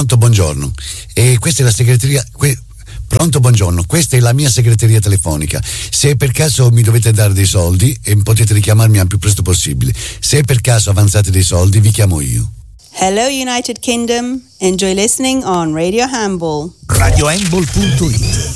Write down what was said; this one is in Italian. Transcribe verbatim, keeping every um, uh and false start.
Pronto, buongiorno. E questa è la segreteria. Que- Pronto, buongiorno. Questa è la mia segreteria telefonica. Se per caso mi dovete dare dei soldi, eh, potete richiamarmi al più presto possibile. Se per caso avanzate dei soldi, vi chiamo io. Hello United Kingdom. Enjoy listening on Radio Handball. radio handball punto it